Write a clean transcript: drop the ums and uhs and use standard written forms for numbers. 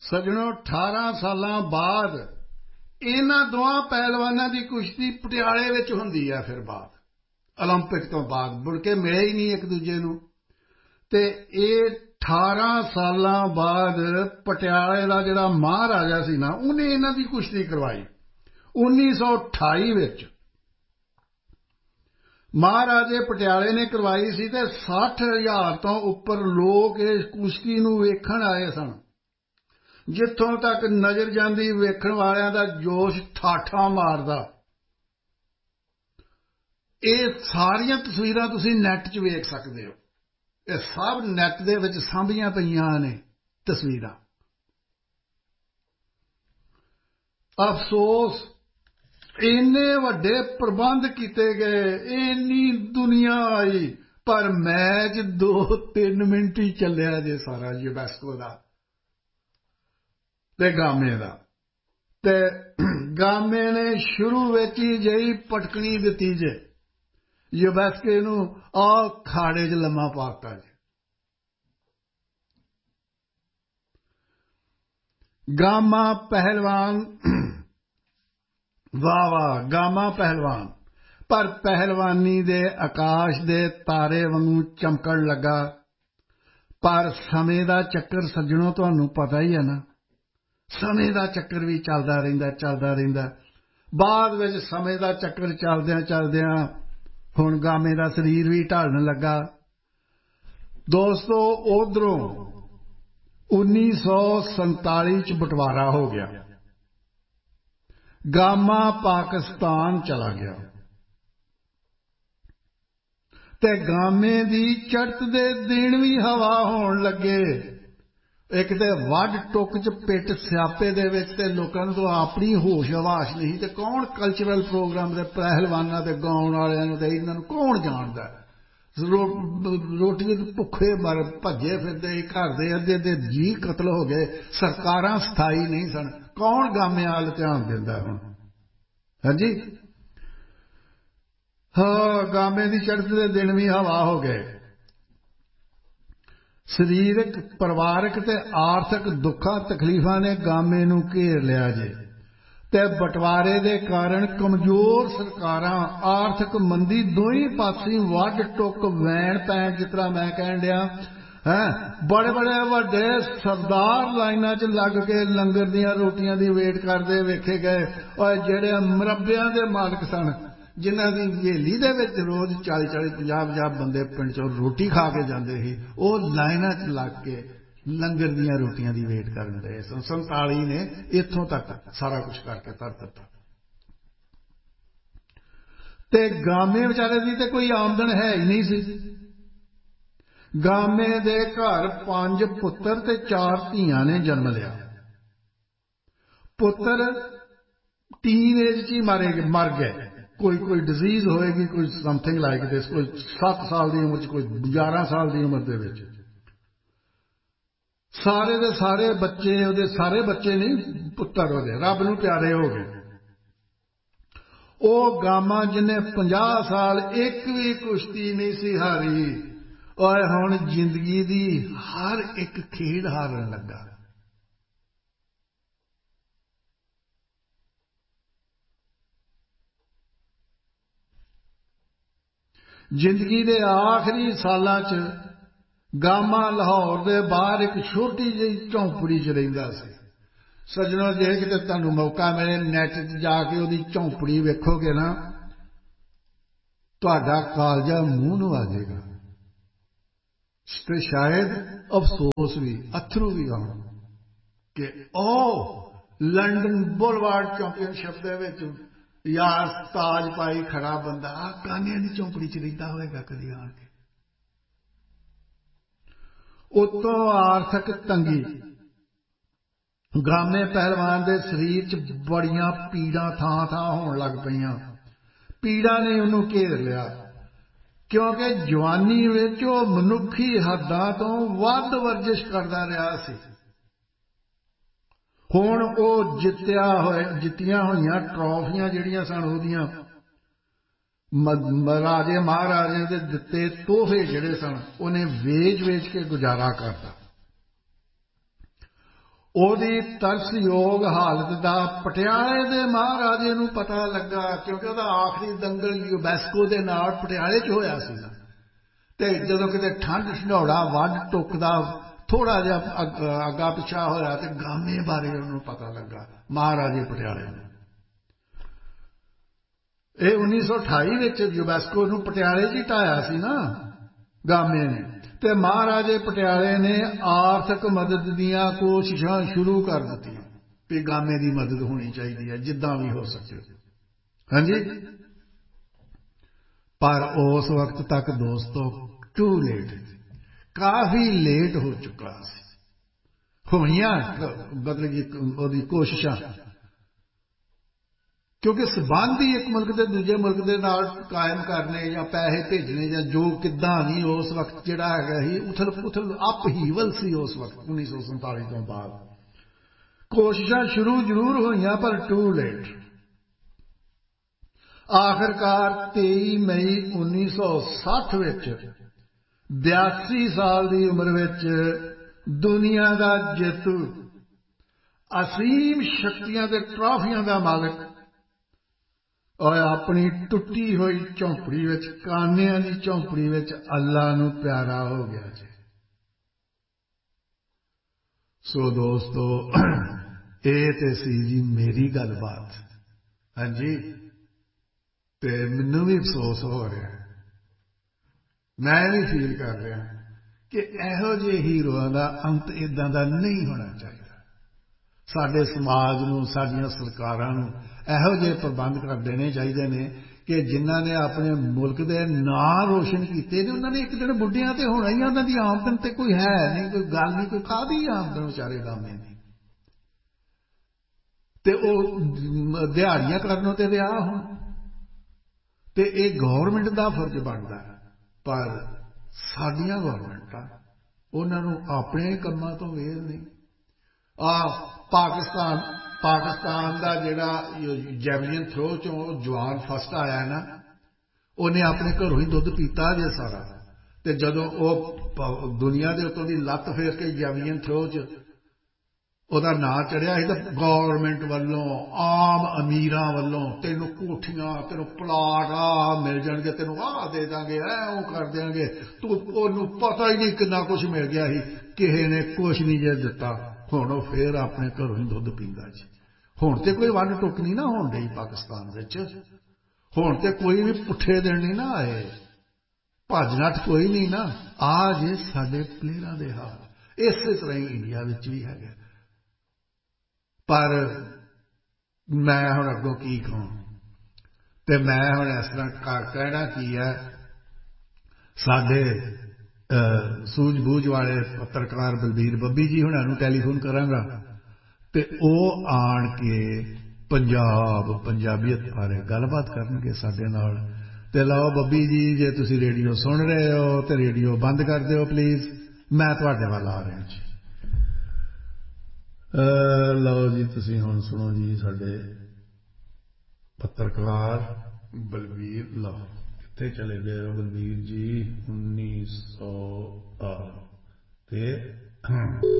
ਸੱਜਣੋ 18 ਸਾਲਾਂ ਬਾਅਦ ਇਹਨਾਂ ਦੋਵਾਂ ਪਹਿਲਵਾਨਾਂ ਦੀ ਕੁਸ਼ਤੀ ਪਟਿਆਲੇ ਵਿੱਚ ਹੁੰਦੀ ਹੈ। ਫਿਰ ਬਾਅਦ ਓਲੰਪਿਕ ਤੋਂ ਬਾਅਦ ਮੁੜ ਕੇ ਮਿਲੇ ਹੀ ਨਹੀਂ ਇੱਕ ਦੂਜੇ ਨੂੰ। ਅਤੇ ਇਹ 18 ਸਾਲਾਂ ਬਾਅਦ ਪਟਿਆਲੇ ਦਾ ਜਿਹੜਾ ਮਹਾਰਾਜਾ ਸੀ ਨਾ ਉਹਨੇ ਇਹਨਾਂ ਦੀ ਕੁਸ਼ਤੀ ਕਰਵਾਈ 1928 ਵਿੱਚ। ਮਹਾਰਾਜੇ ਪਟਿਆਲੇ ਨੇ ਕਰਵਾਈ ਸੀ ਅਤੇ 60,000 ਤੋਂ ਉੱਪਰ ਲੋਕ ਇਸ ਕੁਸ਼ਤੀ ਨੂੰ ਵੇਖਣ ਆਏ ਸਨ। ਜਿੱਥੋਂ ਤੱਕ ਨਜ਼ਰ ਜਾਂਦੀ ਵੇਖਣ ਵਾਲਿਆਂ ਦਾ ਜੋਸ਼ ਠਾਠਾਂ ਮਾਰਦਾ। ਇਹ ਸਾਰੀਆਂ ਤਸਵੀਰਾਂ ਤੁਸੀਂ ਨੈੱਟ 'ਚ ਵੇਖ ਸਕਦੇ ਹੋ। ਇਹ ਸਭ ਨੈੱਟ ਦੇ ਵਿੱਚ ਸਾਂਭੀਆਂ ਪਈਆਂ ਨੇ ਤਸਵੀਰਾਂ। ਅਫਸੋਸ ਇੰਨੇ ਵੱਡੇ ਪ੍ਰਬੰਧ ਕੀਤੇ ਗਏ, ਇੰਨੀ ਦੁਨੀਆ ਆਈ, ਪਰ ਮੈਚ 2-3 ਮਿੰਟ ਹੀ ਚੱਲਿਆ ਜੇ ਸਾਰਾ ਯੂਨੈਸਕੋ ਦਾ ਤੇ ਗਾਮੇ ਦਾ। ਤੇ ਗਾਮੇ ਨੇ ਸ਼ੁਰੂ ਵਿੱਚ ਹੀ ਜਿਹੀ ਪਟਕਣੀ ਦਿੱਤੀ ਜੇ ਯੂਨੈਸਕੋ ਨੂੰ, ਆਹ ਖਾੜੇ 'ਚ ਲੰਮਾ ਪਾਤਾ ਜੇ। ਗਾਮਾ ਪਹਿਲਵਾਨ, ਵਾਹ ਵਾਹ ਗਾਮਾ ਪਹਿਲਵਾਨ, ਪਰ ਪਹਿਲਵਾਨੀ ਦੇ ਆਕਾਸ਼ ਦੇ ਤਾਰੇ ਵਾਂਗੂ ਚਮਕਣ ਲੱਗਾ। ਪਰ ਸਮੇਂ ਦਾ ਚੱਕਰ ਸੱਜਣੋ ਤੁਹਾਨੂੰ ਪਤਾ ਹੀ ਹੈ ਨਾ, ਸਮੇਂ ਦਾ ਚੱਕਰ ਵੀ ਚੱਲਦਾ ਰਹਿੰਦਾ। ਬਾਅਦ ਵਿੱਚ ਸਮੇਂ ਦਾ ਚੱਕਰ ਚੱਲਦਿਆਂ ਹੁਣ ਗਾਮੇ ਦਾ ਸਰੀਰ ਵੀ ਢਲਣ ਲੱਗਾ। ਦੋਸਤੋ ਉੱਧਰੋਂ 1947 'ਚ ਬਟਵਾਰਾ ਹੋ ਗਿਆ, ਗਾਮਾ ਪਾਕਿਸਤਾਨ ਚਲਾ ਗਿਆ ਤੇ ਗਾਮੇ ਦੀ ਚੜ੍ਹਤ ਦੇ ਦਿਨ ਵੀ ਹਵਾ ਹੋਣ ਲੱਗੇ। ਇੱਕ ਤੇ ਵੱਢ ਟੁੱਕ 'ਚ ਪਿੱਟ ਸਿਆਪੇ ਦੇ ਵਿੱਚ ਤੇ ਲੋਕਾਂ ਨੂੰ ਤਾਂ ਆਪਣੀ ਹੋਸ਼ ਹਵਾਸ਼ ਨਹੀਂ, ਤੇ ਕੌਣ ਕਲਚਰਲ ਪ੍ਰੋਗਰਾਮ ਦੇ ਪਹਿਲਵਾਨਾਂ ਤੇ ਗਾਉਣ ਵਾਲਿਆਂ ਨੂੰ ਤੇ ਇਹਨਾਂ ਨੂੰ ਕੌਣ ਜਾਣਦਾ। ਰੋਟੀ ਦੇ ਭੁੱਖੇ ਮਰ ਭੱਜੇ ਫਿਰਦੇ, ਘਰ ਦੇ ਅੱਧੇ ਜੀਅ ਕਤਲ ਹੋ ਗਏ, ਸਰਕਾਰਾਂ ਸਥਾਈ ਨਹੀਂ ਸਨ, ਕੌਣ ਗਾਮਿਆਂ ਵੱਲ ਧਿਆਨ ਦਿੰਦਾ ਹੁਣ। ਹਾਂਜੀ ਹਾਂ, ਗਾਮੇ ਦੀ ਚੜ੍ਹਤ ਦੇ ਦਿਨ ਵੀ ਹਵਾ ਹੋ ਗਏ। ਸਰੀਰਕ, ਪਰਿਵਾਰਕ ਤੇ ਆਰਥਿਕ ਦੁੱਖਾਂ ਤਕਲੀਫਾਂ ਨੇ ਗਾਮੇ ਨੂੰ ਘੇਰ ਲਿਆ ਜੇ ਤੇ ਬਟਵਾਰੇ ਦੇ ਕਾਰਨ ਕਮਜ਼ੋਰ ਸਰਕਾਰਾਂ, ਆਰਥਿਕ ਮੰਦੀ, ਦੋਵੇਂ ਪਾਸੇ ਵੱਢ ਟੁੱਕ ਵੈਣ ਪੈਣ, ਜਿਸ ਤਰ੍ਹਾਂ ਮੈਂ ਕਹਿਣ ਡਿਆ ਬੜੇ ਵੱਡੇ ਸਰਦਾਰ ਲਾਈਨਾਂ 'ਚ ਲੱਗ ਕੇ ਲੰਗਰ ਦੀਆਂ ਰੋਟੀਆਂ ਦੀ ਵੇਟ ਕਰਦੇ ਵੇਖੇ ਗਏ। ਔਰ ਜਿਹੜੇ ਮੁਰੱਬਿਆਂ ਦੇ ਮਾਲਕ ਸਨ, ਜਿਨ੍ਹਾਂ ਦੀ ਹਵੇਲੀ ਦੇ ਵਿੱਚ ਰੋਜ਼ 40-40, 50-50 ਬੰਦੇ ਪਿੰਡ 'ਚੋਂ ਰੋਟੀ ਖਾ ਕੇ ਜਾਂਦੇ ਸੀ, ਉਹ ਲਾਈਨਾਂ 'ਚ ਲੱਗ ਕੇ ਲੰਗਰ ਦੀਆਂ ਰੋਟੀਆਂ ਦੀ ਵੇਟ ਕਰਨ ਰਹੇ ਸਨ। 47 ਨੇ ਇੱਥੋਂ ਤੱਕ ਸਾਰਾ ਕੁਝ ਕਰਕੇ ਧਰ ਦਿੱਤਾ। ਤੇ ਗਾਮੇ ਵਿਚਾਰੇ ਦੀ ਤੇ ਕੋਈ ਆਮਦਨ ਹੈ ਹੀ ਨਹੀਂ ਸੀ। ਗਾਮੇ ਦੇ ਘਰ 5 ਪੁੱਤਰ ਤੇ 4 ਧੀਆਂ ਨੇ ਜਨਮ ਲਿਆ। ਪੁੱਤਰ ਟੀਨ ਏਜ 'ਚ ਹੀ ਮਰ ਗਏ, ਕੋਈ ਡਿਜ਼ੀਜ਼ ਹੋਏਗੀ, ਕੋਈ ਸਮਥਿੰਗ ਲਾਈਕ ਦਿਸ, ਕੋਈ 7 ਸਾਲ ਦੀ ਉਮਰ 'ਚ, ਕੋਈ 11 ਸਾਲ ਦੀ ਉਮਰ ਦੇ ਵਿੱਚ। ਸਾਰੇ ਦੇ ਸਾਰੇ ਬੱਚੇ ਉਹਦੇ, ਸਾਰੇ ਬੱਚੇ ਨਹੀਂ ਪੁੱਤਰ ਉਹਦੇ, ਰੱਬ ਨੂੰ ਪਿਆਰੇ ਹੋ ਗਏ। ਉਹ ਗਾਮਾ ਜਿਹਨੇ 50 ਸਾਲ ਇੱਕ ਵੀ ਕੁਸ਼ਤੀ ਨਹੀਂ ਸੀ ਹਾਰੀ, ਔਰ ਹੁਣ ਜ਼ਿੰਦਗੀ ਦੀ ਹਰ ਇੱਕ ਖੇਡ ਹਾਰਨ ਲੱਗਾ। ਜ਼ਿੰਦਗੀ ਦੇ ਆਖਰੀ ਸਾਲਾਂ 'ਚ ਗਾਮਾ ਲਾਹੌਰ ਦੇ ਬਾਹਰ ਇੱਕ ਛੋਟੀ ਜਿਹੀ ਝੌਂਪੜੀ 'ਚ ਰਹਿੰਦਾ ਸੀ। ਸੱਜਣੋ, ਜੇ ਕਿਤੇ ਤੁਹਾਨੂੰ ਮੌਕਾ ਮਿਲੇ ਨੈੱਟ 'ਚ ਜਾ ਕੇ ਉਹਦੀ ਝੌਂਪੜੀ ਵੇਖੋਗੇ ਨਾ, ਤੁਹਾਡਾ ਕਾਲਜਾ ਮੂੰਹ ਨੂੰ ਆ ਜਾਏਗਾ ਤੇ ਸ਼ਾਇਦ ਅਫਸੋਸ ਵੀ, ਅਥਰੂ ਵੀ ਆਉਣ ਕਿ ਉਹ ਲੰਡਨ ਬੁਲਵਾਰਡ ਚੈਂਪੀਅਨਸ਼ਿਪ ਦੇ ਵਿੱਚ ਯਾਰ ਤਾਜ ਪਾਈ ਖੜਾ ਬੰਦਾ ਗਾਮਿਆਂ ਦੀ ਝੌਂਪੜੀ 'ਚ ਰਹਿੰਦਾ ਹੋਏਗਾ ਕਦੀ ਆਣ ਕੇ। ਉੱਤੋਂ ਆਰਥਿਕ ਤੰਗੀ, ਗਾਮੇ ਪਹਿਲਵਾਨ ਦੇ ਸਰੀਰ 'ਚ ਬੜੀਆਂ ਪੀੜਾਂ ਥਾਂ ਹੋਣ ਲੱਗ ਪਈਆਂ। ਪੀੜਾਂ ਨੇ ਉਹਨੂੰ ਘੇਰ ਲਿਆ ਕਿਉਂਕਿ ਜਵਾਨੀ ਵਿੱਚ ਉਹ ਮਨੁੱਖੀ ਹੱਦਾਂ ਤੋਂ ਵੱਧ ਵਰਜਿਸ਼ ਕਰਦਾ ਰਿਹਾ ਸੀ। ਹੁਣ ਉਹ ਜਿੱਤੀਆਂ ਹੋਈਆਂ ਟਰੋਫੀਆਂ ਜਿਹੜੀਆਂ ਸਨ, ਉਹਦੀਆਂ ਰਾਜੇ ਮਹਾਰਾਜਿਆਂ ਦੇ ਦਿੱਤੇ ਤੋਹਫੇ ਜਿਹੜੇ ਸਨ, ਉਹਨੇ ਵੇਚ ਕੇ ਗੁਜ਼ਾਰਾ ਕਰਦਾ। ਉਹਦੀ ਤਰਸਯੋਗ ਹਾਲਤ ਦਾ ਪਟਿਆਲੇ ਦੇ ਮਹਾਰਾਜੇ ਨੂੰ ਪਤਾ ਲੱਗਾ, ਕਿਉਂਕਿ ਉਹਦਾ ਆਖਰੀ ਦੰਗਲ ਯੂਨੈਸਕੋ ਦੇ ਨਾਲ ਪਟਿਆਲੇ 'ਚ ਹੋਇਆ ਸੀ। ਤੇ ਜਦੋਂ ਕਿਤੇ ਠੰਡ ਢੰਡੌੜਾ ਵੱਢ ਟੁੱਕ ਦਾ ਥੋੜਾ ਜਿਹਾ ਅੱਗਾ ਪਿੱਛਾ ਹੋਇਆ ਤੇ ਗਾਮੇ ਬਾਰੇ ਉਹਨੂੰ ਪਤਾ ਲੱਗਾ, ਮਹਾਰਾਜੇ ਪਟਿਆਲੇ ਨੂੰ। ਇਹ 1928 ਵਿੱਚ ਯੂਨੈਸਕੋ ਨੂੰ ਪਟਿਆਲੇ 'ਚ ਹੀ ਢਾਇਆ ਸੀ ਨਾ ਗਾਮੇ ਨੇ। ਤੇ ਮਹਾਰਾਜੇ ਪਟਿਆਲੇ ਨੇ ਆਰਥਿਕ ਮਦਦ ਦੀਆਂ ਕੋਸ਼ਿਸ਼ਾਂ ਸ਼ੁਰੂ ਕਰ ਦਿੱਤੀਆਂ ਵੀ ਗਾਮੇ ਦੀ ਮਦਦ ਹੋਣੀ ਚਾਹੀਦੀ ਹੈ ਜਿੱਦਾਂ ਵੀ ਹੋ ਸਕੇ। ਹਾਂਜੀ, ਪਰ ਉਸ ਵਕਤ ਤੱਕ ਦੋਸਤੋ ਟੂ ਲੇਟ, ਕਾਫੀ ਲੇਟ ਹੋ ਚੁੱਕਾ ਸੀ। ਹੋਈਆਂ ਮਤਲਬ ਉਹਦੀ ਕੋਸ਼ਿਸ਼ਾਂ, ਕਿਉਂਕਿ ਸੰਬੰਧ ਹੀ ਇੱਕ ਮੁਲਕ ਦੇ ਦੂਜੇ ਮੁਲਕ ਦੇ ਨਾਲ ਕਾਇਮ ਕਰਨੇ ਜਾਂ ਪੈਸੇ ਭੇਜਣੇ ਜਾਂ ਜੋ ਕਿੱਦਾਂ ਨਹੀਂ, ਉਸ ਵਕਤ ਜਿਹੜਾ ਹੈਗਾ ਸੀ ਉਥਲ ਪੁਥਲ ਅਪਹੀਵਲ ਸੀ। ਉਸ ਵਕਤ 1947 ਤੋਂ ਬਾਅਦ ਕੋਸ਼ਿਸ਼ਾਂ ਸ਼ੁਰੂ ਜ਼ਰੂਰ ਹੋਈਆਂ ਪਰ ਟੂ ਲੇਟ। ਆਖਿਰਕਾਰ 23 ਮਈ 1960 ਵਿੱਚ 82 ਸਾਲ ਦੀ ਉਮਰ ਵਿੱਚ ਦੁਨੀਆ ਦਾ ਜੇਤੂ, ਅਸੀਮ ਸ਼ਕਤੀਆਂ ਤੇ ਟਰਾਫੀਆਂ ਦਾ ਮਾਲਕ ਔਰ ਆਪਣੀ ਟੁੱਟੀ ਹੋਈ ਝੌਂਪੜੀ ਵਿੱਚ, ਕਾਨਿਆਂ ਦੀ ਝੌਂਪੜੀ ਵਿੱਚ ਅੱਲਾ ਨੂੰ ਪਿਆਰਾ ਹੋ ਗਿਆ ਜੀ। ਸੋ ਦੋਸਤੋ, ਇਹ ਤੇ ਸੀ ਜੀ ਮੇਰੀ ਗੱਲਬਾਤ। ਹਾਂਜੀ, ਤੇ ਮੈਨੂੰ ਵੀ ਅਫਸੋਸ ਹੋ ਰਿਹਾ, ਮੈਂ ਵੀ ਫੀਲ ਕਰ ਰਿਹਾ ਕਿ ਇਹੋ ਜਿਹੇ ਹੀਰੋਆਂ ਦਾ ਅੰਤ ਇਦਾਂ ਦਾ ਨਹੀਂ ਹੋਣਾ ਚਾਹੀਦਾ। ਸਾਡੇ ਸਮਾਜ ਨੂੰ, ਸਾਡੀਆਂ ਸਰਕਾਰਾਂ ਨੂੰ ਇਹੋ ਜਿਹੇ ਪ੍ਰਬੰਧ ਕਰ ਦੇਣੇ ਚਾਹੀਦੇ ਨੇ ਕਿ ਜਿਨ੍ਹਾਂ ਨੇ ਆਪਣੇ ਮੁਲਕ ਦੇ ਨਾਂ ਰੋਸ਼ਨ ਕੀਤੇ ਨੇ, ਉਹਨਾਂ ਨੇ ਇੱਕ ਦਿਨ ਬੁੱਢਿਆਂ ਤੇ ਹੋਣਾ ਹੀ। ਉਹਨਾਂ ਦੀ ਆਮਦਨ ਤੇ ਕੋਈ ਹੈ ਨਹੀਂ, ਕੋਈ ਗੱਲ ਨਹੀਂ, ਕੋਈ ਕਾਹਦੀ ਆਮਦਨ ਵਿਚਾਰੇ ਗਾਮੇ ਦੀ। ਤੇ ਉਹ ਦਿਹਾੜੀਆਂ ਕਰਨੋਂ ਤੇ ਵਿਆਹ ਹੋਣ, ਤੇ ਇਹ ਗੌਰਮੈਂਟ ਦਾ ਫਰਜ਼ ਬਣਦਾ। ਪਰ ਸਾਡੀਆਂ ਗੌਰਮੈਂਟਾਂ ਉਹਨਾਂ ਨੂੰ ਆਪਣੇ ਕੰਮਾਂ ਤੋਂ ਵੇਲ ਨਹੀਂ। ਪਾਕਿਸਤਾਨ ਦਾ ਜਿਹੜਾ ਜੈਵਲਿਨ ਥਰੋ ਚੋਂ ਜਵਾਨ ਫਸਟ ਆਇਆ ਨਾ, ਉਹਨੇ ਆਪਣੇ ਘਰੋਂ ਹੀ ਦੁੱਧ ਪੀਤਾ ਜੇ ਸਾਰਾ। ਤੇ ਜਦੋਂ ਉਹ ਦੁਨੀਆ ਦੇ ਉੱਤੋਂ ਦੀ ਲੱਤ ਫੇਰ ਕੇ ਜੈਵਲਿਨ ਥਰੋ 'ਚ ਉਹਦਾ ਨਾਂ ਚੜਿਆ ਸੀ, ਤਾਂ ਗੌਰਮੈਂਟ ਵੱਲੋਂ, ਆਮ ਅਮੀਰਾਂ ਵੱਲੋਂ ਤੈਨੂੰ ਕੋਠੀਆਂ, ਤੈਨੂੰ ਪਲਾਟ ਮਿਲ ਜਾਣਗੇ, ਤੈਨੂੰ ਦੇ ਦਾਂਗੇ, ਉਹ ਕਰ ਦਿਆਂਗੇ, ਤੂੰ ਉਹਨੂੰ ਪਤਾ ਹੀ ਨਹੀਂ ਕਿੰਨਾ ਕੁਛ ਮਿਲ ਗਿਆ ਸੀ। ਕਿਸੇ ਨੇ ਕੁਛ ਨਹੀਂ ਜੇ ਦਿੱਤਾ। ਹੁਣ ਉਹ ਫੇਰ ਆਪਣੇ ਘਰੋਂ ਹੀ ਦੁੱਧ ਪੀਂਦਾ ਜੀ। ਹੁਣ ਤੇ ਕੋਈ ਵੱਢ ਟੁੱਕ ਨਹੀਂ ਨਾ ਹੋਣ ਡਈ ਪਾਕਿਸਤਾਨ ਵਿੱਚ। ਹੁਣ ਤੇ ਕੋਈ ਵੀ ਪੁੱਠੇ ਦਿਨ ਨਹੀਂ ਨਾ ਆਏ, ਭੱਜ ਨੱਠ ਕੋਈ ਨਹੀਂ ਨਾ। ਆ ਜੇ ਸਾਡੇ ਪਲੇਅਰਾਂ ਦੇ ਹਾਲ, ਇਸੇ ਤਰ੍ਹਾਂ ਹੀ ਇੰਡੀਆ ਵਿੱਚ ਵੀ ਹੈਗਾ। ਪਰ ਮੈਂ ਹੁਣ ਅੱਗੋਂ ਕੀ ਕਹਾਂ, ਤੇ ਮੈਂ ਹੁਣ ਇਸ ਤਰ੍ਹਾਂ ਕਹਿਣਾ ਕੀ ਹੈ, ਸਾਡੇ ਸੂਝ ਬੂਝ ਵਾਲੇ ਪੱਤਰਕਾਰ ਬਲਬੀਰ ਬੱਬੀ ਜੀ ਹੁਣਾਂ ਨੂੰ ਟੈਲੀਫੋਨ ਕਰਾਂਗਾ ਤੇ ਉਹ ਆਣ ਕੇ ਪੰਜਾਬ, ਪੰਜਾਬੀਅਤ ਬਾਰੇ ਗੱਲਬਾਤ ਕਰਨਗੇ ਸਾਡੇ ਨਾਲ। ਤੇ ਲਓ ਬੱਬੀ ਜੀ, ਜੇ ਤੁਸੀਂ ਰੇਡੀਓ ਸੁਣ ਰਹੇ ਹੋ ਤੇ ਰੇਡੀਓ ਬੰਦ ਕਰ ਦਿਓ ਪਲੀਜ਼, ਮੈਂ ਤੁਹਾਡੇ ਵੱਲ ਆ ਰਿਹਾ ਜੀ। ਲਓ ਜੀ, ਤੁਸੀਂ ਹੁਣ ਸੁਣੋ ਜੀ ਸਾਡੇ ਪੱਤਰਕਾਰ ਬਲਬੀਰ। ਲਓ ਕਿੱਥੇ ਚਲੇ ਗਏ ਹੋ ਬਲਬੀਰ ਜੀ? 1900 ਤੇ